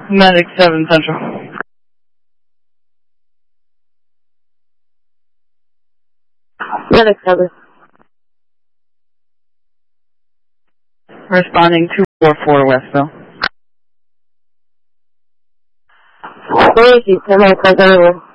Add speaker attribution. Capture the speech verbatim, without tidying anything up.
Speaker 1: Medic seven Central.
Speaker 2: Medic seven.
Speaker 1: Responding two four four Westville.
Speaker 2: Thank you. Ten minutes,